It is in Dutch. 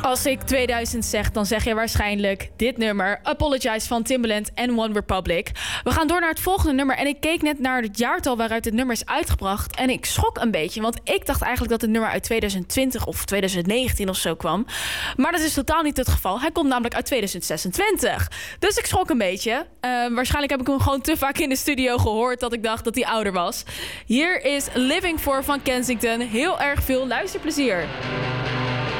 Als ik 2000 zeg, dan zeg je waarschijnlijk dit nummer. Apologize van Timbaland en One Republic. We gaan door naar het volgende nummer. En ik keek net naar het jaartal waaruit dit nummer is uitgebracht. En ik schrok een beetje. Want ik dacht eigenlijk dat het nummer uit 2020 of 2019 of zo kwam. Maar dat is totaal niet het geval. Hij komt namelijk uit 2026. Dus ik schrok een beetje. Waarschijnlijk heb ik hem gewoon te vaak in de studio gehoord dat ik dacht dat hij ouder was. Hier is Living For van Kensington. Heel erg veel luisterplezier.